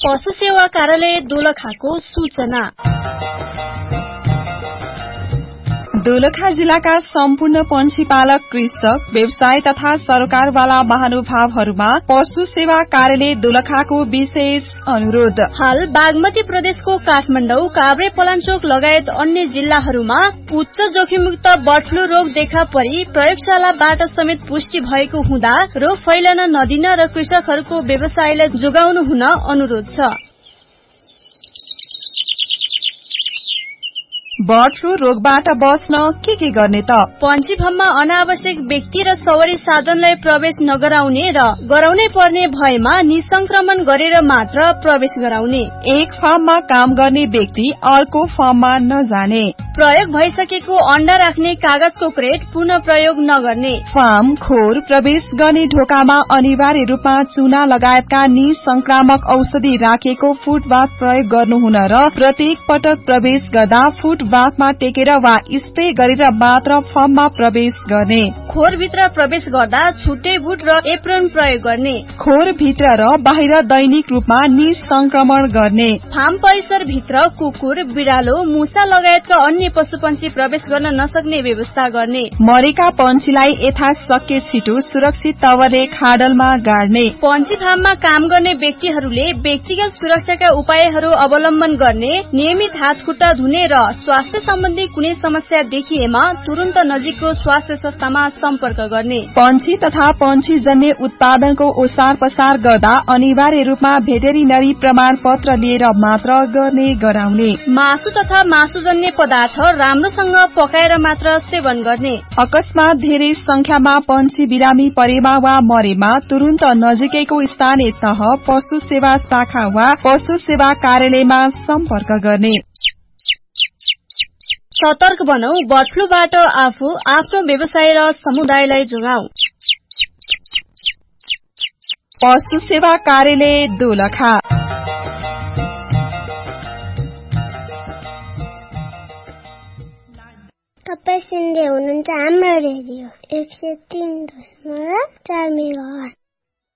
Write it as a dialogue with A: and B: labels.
A: पशु सेवा कार्यालय दोलखाको सूचना।
B: दोलखा जिल्लाका सम्पूर्ण पंक्षी पालक, कृषक, व्यवसाय तथा सरकारवाला महानुभावहरूमा पशु सेवा कार्यालय दोलखाको विशेष अनुरोध।
A: हाल बागमती प्रदेशको काठमाडौँ, काभ्रे, पलाञ्चोक लगायत अन्य जिल्लाहरूमा उच्च जोखिमयुक्त बर्ड फ्लू रोग देखा परी प्रयोगशालाबाट समेत पुष्टि भएको हुँदा रोग फैलन नदिन र कृषकहरूको व्यवसायलाई जोगाउनु हुन अनुरोध छ।
B: बर्ड फ्लू रोगबाट बस्न के गर्ने त?
A: पंक्षी फार्ममा अनावश्यक व्यक्ति र सवारी साधनलाई प्रवेश नगराउने र गराउनै पर्ने भएमा निसंक्रमण गरेर मात्र प्रवेश गराउने।
B: एक फार्ममा काम गर्ने व्यक्ति अर्को फार्ममा नजाने।
A: प्रयोग भइसकेको अण्डा राख्ने कागजको क्रेट पुनः प्रयोग नगर्ने।
B: फार्म खोर प्रवेश गर्ने ढोकामा अनिवार्य रूपमा चुना लगायतका निसंक्रामक औषधि राखेको फुटबाथ प्रयोग गर्नुहुन र प्रत्येक पटक प्रवेश गर्दा फुटबाथमा टेकेर वा स्प्रे गरेर मात्र फर्ममा प्रवेश गर्ने।
A: खोरभित्र प्रवेश गर्दा छुट्टै बुट र एप्रोन प्रयोग गर्ने।
B: खोरभित्र र बाहिर दैनिक रूपमा निसंक्रमण गर्ने।
A: फार्म परिसर भित्र कुकुर, बिरालो, मुसा लगायतका अन्य पशुपन्छी प्रवेश गर्न नसक्ने व्यवस्था गर्ने।
B: मरेका पन्छीलाई यथाशक्य छिटो सुरक्षित तवरले खाडलमा गाड्ने।
A: पन्छी फार्ममा काम गर्ने व्यक्तिहरूले व्यक्तिगत सुरक्षाका उपायहरू अवलम्बन गर्ने। नियमित हात खुट्टा धुने र स्वास्थ्य सम्बन्धी कुनै समस्या देखिएमा तुरन्त नजिकको स्वास्थ्य संस्थामा सम्पर्क गर्ने।
B: पन्छी तथा पन्छीजन्य उत्पादनको ओसार पसार गर्दा अनिवार्य रूपमा भेटेरिनरी प्रमाण पत्र लिएर मात्र गर्ने गराउने।
A: मासु तथा मासुजन्य पदार्थ राम्रोसँग पकाएर मात्र सेवन गर्ने।
B: अकस्मात धेरै संख्यामा पन्छी बिरामी परेमा वा मरेमा तुरन्त नजिकैको स्थानीय तह, पशु सेवा शाखा वा पशु सेवा कार्यालयमा सम्पर्क गर्ने।
A: सतर्क बनौ, बर्ड फ्लूबाट आफू, आफ्नो व्यवसाय र समुदायलाई जोगाऊ।
B: पशु सेवा कार्यालय दोलखा।
C: तपाईं सुन्दै हुनुहुन्छ हाम्रो रेडियो 103.4 मेगाहर्ज।